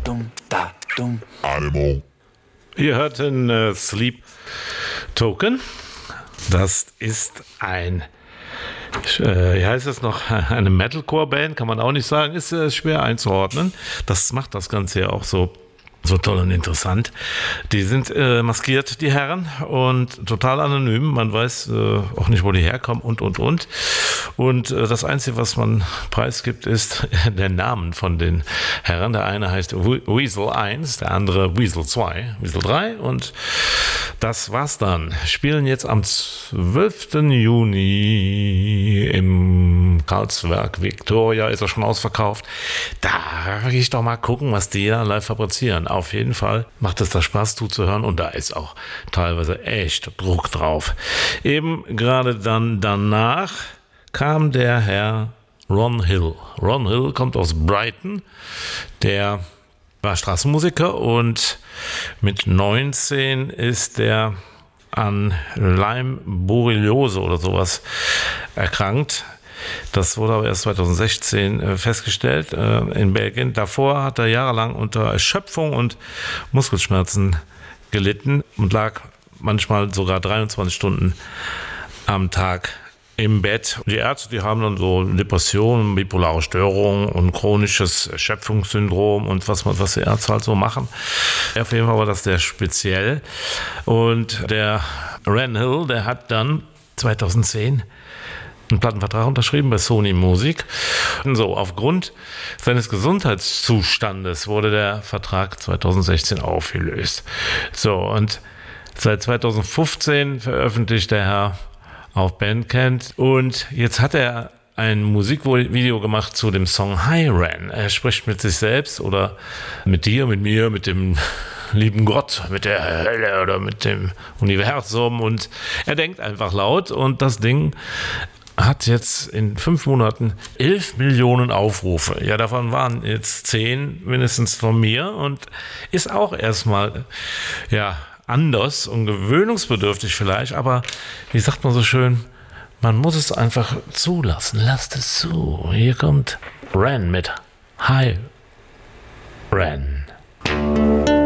Animal. Ihr hört den Sleep Token. Das ist wie heißt es noch, eine Metalcore-Band, kann man auch nicht sagen, ist schwer einzuordnen. Das macht das Ganze ja auch so toll und interessant. Die sind maskiert, die Herren, und total anonym. Man weiß auch nicht, wo die herkommen und. Und das Einzige, was man preisgibt, ist der Name von den Herren. Der eine heißt Weasel 1, der andere Weasel 2, Weasel 3 und das war's dann. Spielen jetzt am 12. Juni im Karlswerk Victoria, ist er schon ausverkauft. Da gehe ich doch mal gucken, was die da live fabrizieren. Auf jeden Fall macht es da Spaß zuzuhören und da ist auch teilweise echt Druck drauf. Eben gerade dann danach kam der Herr Ron Hill. Ron Hill kommt aus Brighton, der war Straßenmusiker und mit 19 ist er an Lyme-Borreliose oder sowas erkrankt. Das wurde aber erst 2016 festgestellt in Belgien. Davor hat er jahrelang unter Erschöpfung und Muskelschmerzen gelitten und lag manchmal sogar 23 Stunden am Tag im Bett. Die Ärzte, die haben dann so Depressionen, bipolare Störungen und chronisches Erschöpfungssyndrom und was die Ärzte halt so machen. Auf jeden Fall war das sehr speziell. Und der Ron Hill, der hat dann 2010 einen Plattenvertrag unterschrieben bei Sony Music. So, aufgrund seines Gesundheitszustandes wurde der Vertrag 2016 aufgelöst. So, und seit 2015 veröffentlicht der Herr auf Bandcamp und jetzt hat er ein Musikvideo gemacht zu dem Song Hi Ren. Er spricht mit sich selbst oder mit dir, mit mir, mit dem lieben Gott, mit der Hölle oder mit dem Universum und er denkt einfach laut und das Ding hat jetzt in 5 Monaten 11 Millionen Aufrufe. Ja, davon waren jetzt 10 mindestens von mir und ist auch erstmal, anders und gewöhnungsbedürftig vielleicht, aber wie sagt man so schön, man muss es einfach zulassen. Lasst es zu. Hier kommt Ren mit Hi Ren.